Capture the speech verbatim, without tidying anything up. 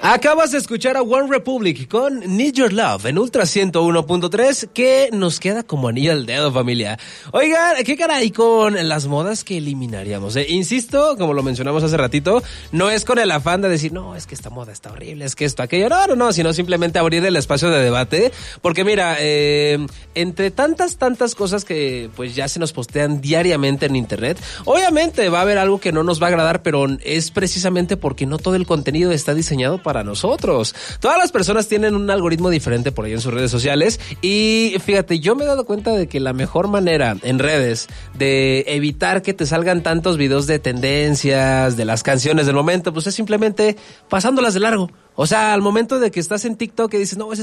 Acabas de escuchar a One Republic con Need Your Love en Ultra ciento uno punto tres, que nos queda como anillo al dedo, familia. Oigan, ¿qué caray con las modas que eliminaríamos? Eh, insisto, como lo mencionamos hace ratito, no es con el afán de decir, no, es que esta moda está horrible, es que esto, aquello, no, no, no, sino simplemente abrir el espacio de debate, porque mira, eh, entre tantas, tantas cosas que pues ya se nos postean diariamente en internet, obviamente va a haber algo que no nos va a agradar, pero es precisamente porque no todo el contenido está diseñado para nosotros. Todas las personas tienen un algoritmo diferente por ahí en sus redes sociales y fíjate, yo me he dado cuenta de que la mejor manera en redes de evitar que te salgan tantos videos de tendencias, de las canciones del momento, pues es simplemente pasándolas de largo. O sea, al momento de que estás en TikTok y dices, no, ese